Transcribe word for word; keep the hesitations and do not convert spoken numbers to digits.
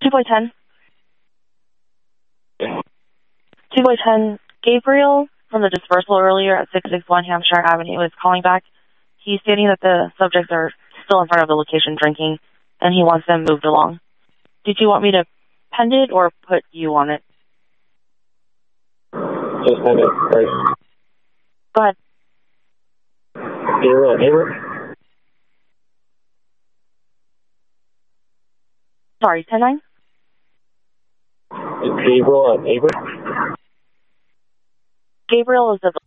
two point ten. Yeah. two point ten, Gabriel from the dispersal earlier at six sixty-one Hampshire Avenue is calling back. He's stating that the subjects are still in front of the location drinking, and he wants them moved along. Did you want me to pend it or put you on it? Just pend it, right? Go ahead. Gabriel and Hayward? Sorry, ten nine? Gabriel and Hayward? Gabriel is the